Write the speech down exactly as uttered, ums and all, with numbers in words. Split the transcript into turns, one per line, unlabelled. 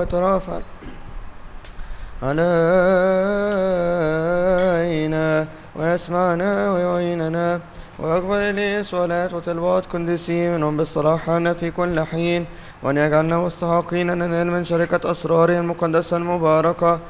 ويترافع علينا ويسمعنا ويعيننا ويقبل إليه صلاة وطلبات قديسين منهم بالصلاح في كل حين، وأن يجعلنا مستحقين أن ننال من شركة أسراره المقدسة المباركة